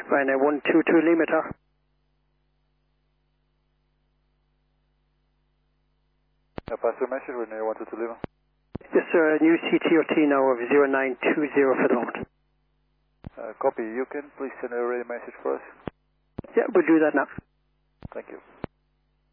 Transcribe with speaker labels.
Speaker 1: Ryanair 122 Lima Tower.
Speaker 2: Pass your message, Ryanair 122 Lima.
Speaker 1: Yes, sir. New CTOT now of 0920 for the moment.
Speaker 2: Copy. You can please send a ready message for us.
Speaker 1: Yeah, we'll do that now.
Speaker 2: Thank you.